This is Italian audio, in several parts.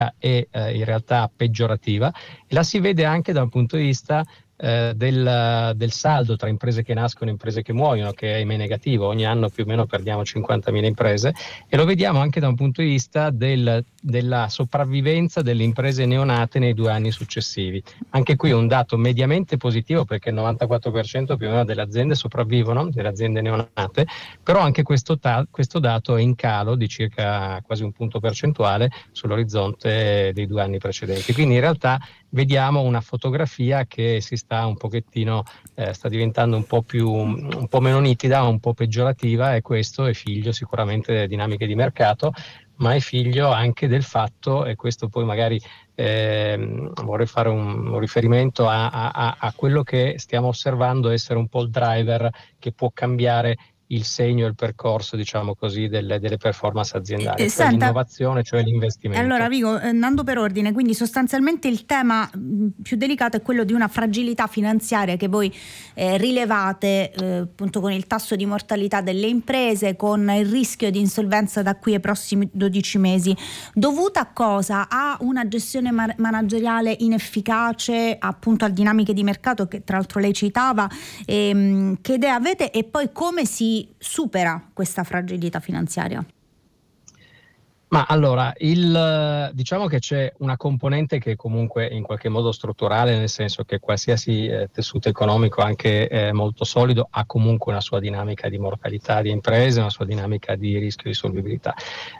è in realtà peggiorativa, e la si vede anche da un punto di vista del saldo tra imprese che nascono e imprese che muoiono, che è negativo. Ogni anno più o meno perdiamo 50.000 imprese, e lo vediamo anche da un punto di vista della sopravvivenza delle imprese neonate nei 2 anni successivi. Anche qui un dato mediamente positivo, perché il 94% più o meno delle aziende sopravvivono, delle aziende neonate, però anche questo dato è in calo di circa quasi un punto percentuale sull'orizzonte dei 2 anni precedenti. Quindi in realtà vediamo una fotografia che si sta un pochettino, sta diventando un po' meno nitida, un po' peggiorativa, e questo è figlio sicuramente delle dinamiche di mercato, ma è figlio anche del fatto, e questo poi magari vorrei fare un riferimento a quello che stiamo osservando essere un po' il driver che può cambiare il segno e il percorso, diciamo così, delle performance aziendali, cioè l'innovazione, cioè l'investimento. Allora Vico, andando per ordine, quindi sostanzialmente il tema più delicato è quello di una fragilità finanziaria che voi rilevate appunto con il tasso di mortalità delle imprese, con il rischio di insolvenza da qui ai prossimi 12 mesi. Dovuta a cosa? A una gestione manageriale inefficace, appunto a dinamiche di mercato che tra l'altro lei citava, che idea avete, e poi come si supera questa fragilità finanziaria? Ma allora, diciamo che c'è una componente che comunque in qualche modo strutturale, nel senso che qualsiasi tessuto economico, anche molto solido, ha comunque una sua dinamica di mortalità di imprese, una sua dinamica di rischio di solvibilità.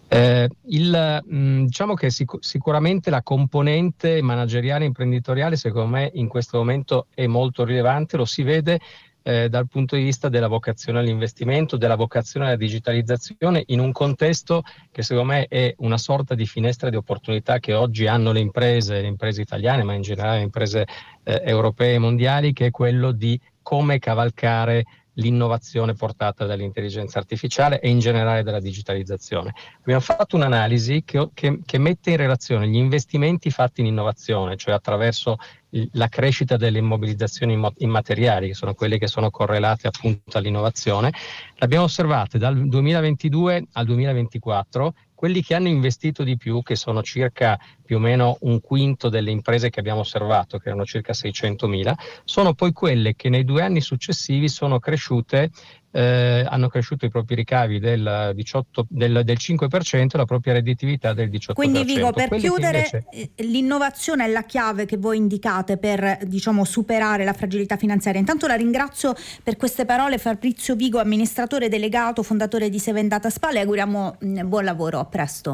Diciamo che sicuramente la componente manageriale imprenditoriale, secondo me, in questo momento è molto rilevante. Lo si vede dal punto di vista della vocazione all'investimento, della vocazione alla digitalizzazione, in un contesto che secondo me è una sorta di finestra di opportunità che oggi hanno le imprese italiane, ma in generale le imprese europee e mondiali, che è quello di come cavalcare l'innovazione portata dall'intelligenza artificiale e in generale dalla digitalizzazione. Abbiamo fatto un'analisi che mette in relazione gli investimenti fatti in innovazione, cioè attraverso la crescita delle immobilizzazioni immateriali, che sono quelle che sono correlate appunto all'innovazione. L'abbiamo osservate dal 2022 al 2024. Quelli che hanno investito di più, che sono circa più o meno un quinto delle imprese che abbiamo osservato, che erano circa 600.000, sono poi quelle che nei 2 anni successivi sono cresciute, hanno cresciuto i propri ricavi del 5% e la propria redditività del 18%. Quindi Vico, per chiudere, l'innovazione è la chiave che voi indicate per, diciamo, superare la fragilità finanziaria. Intanto la ringrazio per queste parole, Fabrizio Vico, amministratore delegato, fondatore di Seven Data Spa. Le auguriamo buon lavoro, a presto.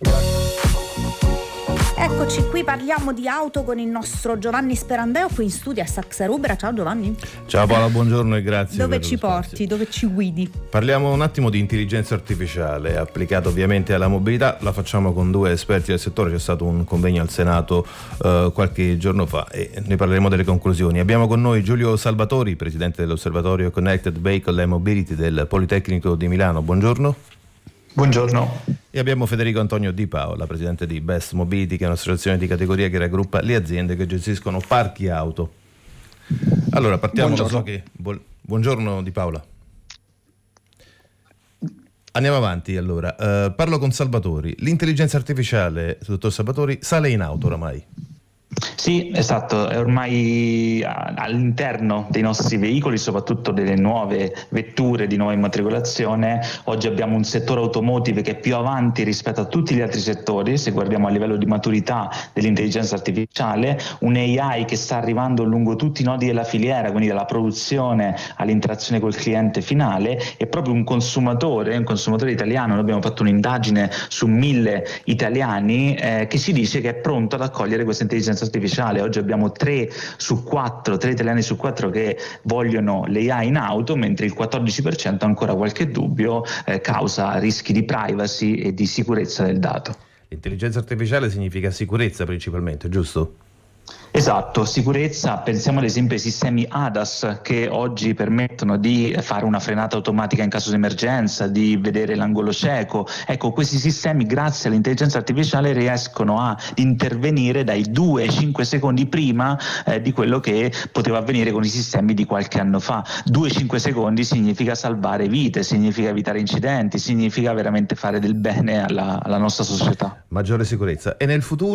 Eccoci qui, parliamo di auto con il nostro Giovanni Sperandeo qui in studio a Saxa Rubra. Ciao Giovanni. Ciao Paola, buongiorno e grazie. Dove ci porti? Dove ci guidi? Parliamo un attimo di intelligenza artificiale applicata ovviamente alla mobilità. La facciamo con 2 esperti del settore. C'è stato un convegno al Senato qualche giorno fa e ne parleremo delle conclusioni. Abbiamo con noi Giulio Salvatori, presidente dell'Osservatorio Connected Vehicle and Mobility del Politecnico di Milano. Buongiorno. Buongiorno. E abbiamo Federico Antonio Di Paola, presidente di Best Mobility, che è un'associazione di categoria che raggruppa le aziende che gestiscono parchi auto. Allora, partiamo. Buongiorno Di Paola. Andiamo avanti allora. Parlo con Salvatori. L'intelligenza artificiale, dottor Salvatori, sale in auto oramai? Sì, esatto, è ormai all'interno dei nostri veicoli, soprattutto delle nuove vetture di nuova immatricolazione. Oggi abbiamo un settore automotive che è più avanti rispetto a tutti gli altri settori, se guardiamo a livello di maturità dell'intelligenza artificiale, un AI che sta arrivando lungo tutti i nodi della filiera, quindi dalla produzione all'interazione col cliente finale, e proprio un consumatore italiano. Noi abbiamo fatto un'indagine su 1.000 italiani che si dice che è pronto ad accogliere questa intelligenza artificiale. Oggi abbiamo 3 italiani su 4 che vogliono l'AI in auto, mentre il 14% ha ancora qualche dubbio causa rischi di privacy e di sicurezza del dato. L'intelligenza artificiale significa sicurezza principalmente, giusto? Esatto, sicurezza, pensiamo ad esempio ai sistemi ADAS che oggi permettono di fare una frenata automatica in caso di emergenza, di vedere l'angolo cieco. Ecco, questi sistemi grazie all'intelligenza artificiale riescono a intervenire dai 2 ai 5 secondi prima di quello che poteva avvenire con i sistemi di qualche anno fa. 2-5 secondi significa salvare vite, significa evitare incidenti, significa veramente fare del bene alla nostra società. Maggiore sicurezza. E nel futuro?